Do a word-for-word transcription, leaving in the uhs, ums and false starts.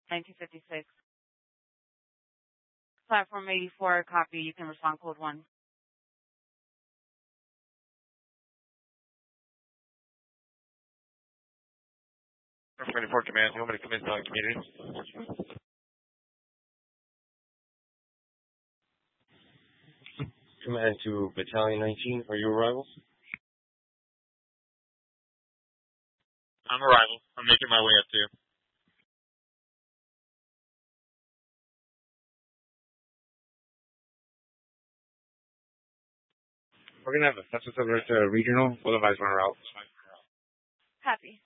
nineteen fifty-six. Platform eighty-four, copy. You can respond code one. twenty-four Command, you want me to come into the community? Command to Battalion nineteen, are you arrival? I'm arrival. I'm making my way up to you. We're going to have a census over to regional, otherwise we're out. Copy.